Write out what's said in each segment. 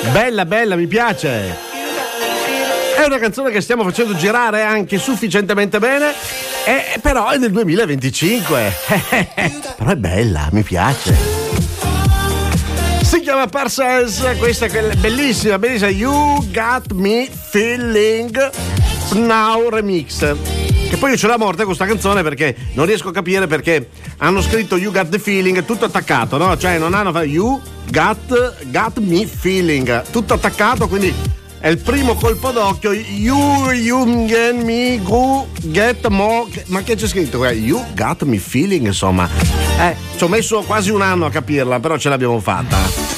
Bella, bella, mi piace. È una canzone che stiamo facendo girare anche sufficientemente bene, però è del 2025. Però è bella, mi piace. Si chiama Parcells, questa è bellissima, bellissima. You Got Me Feeling Now Remix. Che poi io ce l'ho a morte con questa canzone perché non riesco a capire perché hanno scritto You Got the Feeling tutto attaccato, no? Cioè non hanno fatto You Got Me Feeling tutto attaccato, quindi è il primo colpo d'occhio. You get me go get more. Ma che c'è scritto? You Got Me Feeling, insomma. Ci ho messo quasi un anno a capirla, però ce l'abbiamo fatta.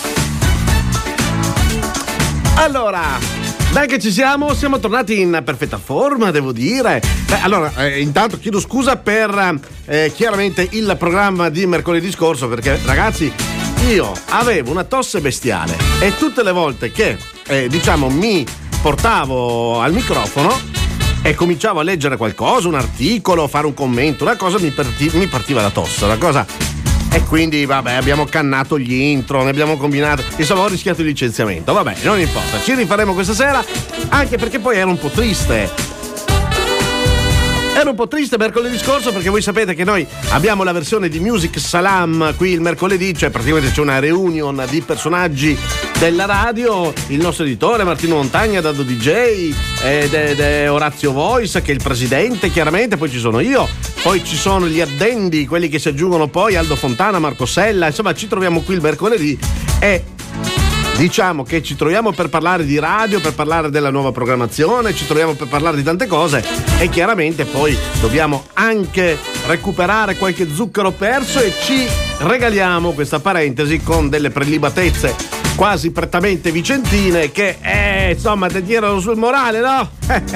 Allora, dai che ci siamo tornati in perfetta forma, devo dire. Intanto chiedo scusa per chiaramente il programma di mercoledì scorso, perché ragazzi io avevo una tosse bestiale e tutte le volte che mi portavo al microfono e cominciavo a leggere qualcosa, un articolo, fare un commento, una cosa mi partiva la tosse, una cosa. E quindi vabbè, abbiamo cannato gli intro, ne abbiamo combinato, insomma ho rischiato il licenziamento, vabbè, non importa, ci rifaremo questa sera, anche perché poi ero un po' triste. Ero un po' triste mercoledì scorso perché voi sapete che noi abbiamo la versione di Music Salam qui il mercoledì, cioè praticamente c'è una reunion di personaggi della radio, il nostro editore Martino Montagna, Dado DJ, Orazio Voice che è il presidente chiaramente, poi ci sono io, poi ci sono gli addendi, quelli che si aggiungono poi, Aldo Fontana, Marco Sella, insomma ci troviamo qui il mercoledì e diciamo che ci troviamo per parlare di radio, per parlare della nuova programmazione, ci troviamo per parlare di tante cose e chiaramente poi dobbiamo anche recuperare qualche zucchero perso e ci regaliamo questa parentesi con delle prelibatezze quasi prettamente vicentine che insomma ti tirano sul morale, no?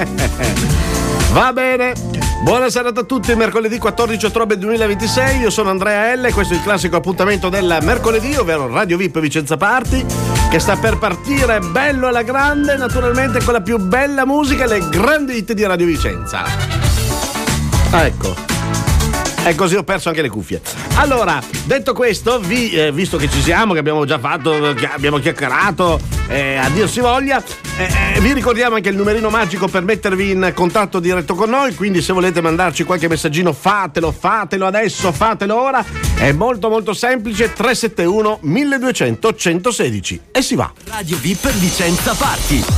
Va bene, buona serata a tutti, mercoledì 14 ottobre 2026, io sono Andrea L, questo è il classico appuntamento del mercoledì, ovvero Radio VIP Vicenza Party, che sta per partire bello alla grande, naturalmente con la più bella musica e le grandi hit di Radio Vicenza. Ecco. E così ho perso anche le cuffie. Allora, detto questo, visto che ci siamo, che abbiamo già fatto, che abbiamo chiacchierato, a dir si voglia, vi ricordiamo anche il numerino magico per mettervi in contatto diretto con noi, quindi se volete mandarci qualche messaggino fatelo adesso, fatelo ora, è molto molto semplice, 371 1200 116 e si va. Radio VIP Vicenza Party.